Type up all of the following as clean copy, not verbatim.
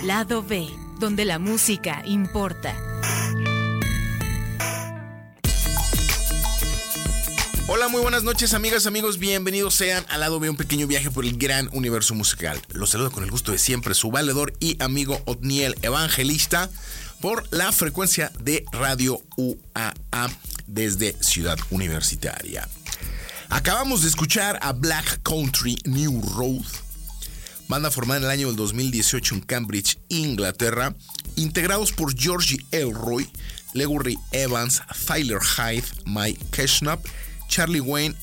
Lado B, donde la música importa. Hola, muy buenas noches, amigas, amigos, bienvenidos sean al Lado B, un pequeño viaje por el gran universo musical. Los saludo con el gusto de siempre, su valedor y amigo Otniel Evangelista, por la frecuencia de Radio UAA desde Ciudad Universitaria. Acabamos de escuchar a Black Country New Road, banda formada en el año del 2018 en Cambridge, Inglaterra, integrados por Georgie Elroy, Leroy Evans, Tyler Hyde, Mike Keshnap, Charlie Wayne,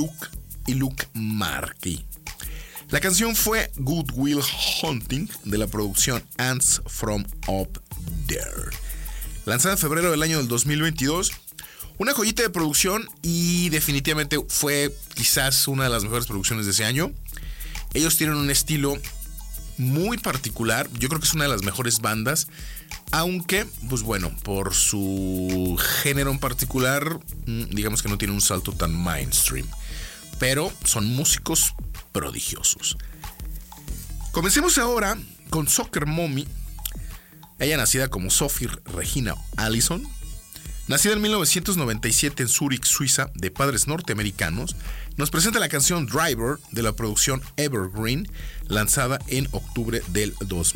Luke Markey. La canción fue Good Will Hunting, de la producción Ants From Up There, lanzada en febrero del año del 2022. Una joyita de producción y definitivamente fue quizás una de las mejores producciones de ese año. Ellos tienen un estilo muy particular. Yo creo que es una de las mejores bandas, aunque, pues bueno, por su género en particular, digamos que no tiene un salto tan mainstream, pero son músicos prodigiosos. Comencemos ahora con Soccer Mommy. Ella, nacida como Sophie Regina Allison, nacida en 1997 en Zúrich, Suiza, de padres norteamericanos, nos presenta la canción Driver de la producción Evergreen, lanzada en octubre del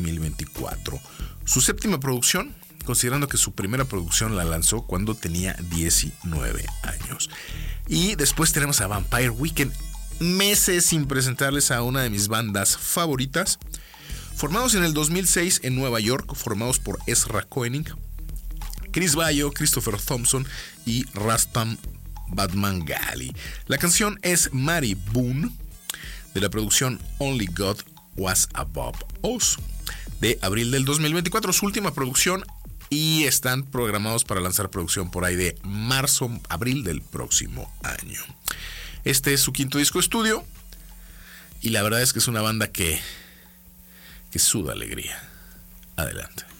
2024. Su séptima producción, considerando que su primera producción la lanzó cuando tenía 19 años. Y después tenemos a Vampire Weekend, meses sin presentarles a una de mis bandas favoritas. Formados en el 2006 en Nueva York, formados por Ezra Koenig, Chris Bayo, Christopher Thompson y Rastam Batmangali. La canción es Mary Boone, de la producción Only God Was Above Us, de abril del 2024, su última producción, y están programados para lanzar producción por ahí de marzo, abril del próximo año. Este es su quinto disco de estudio y la verdad es que es una banda que suda alegría. Adelante.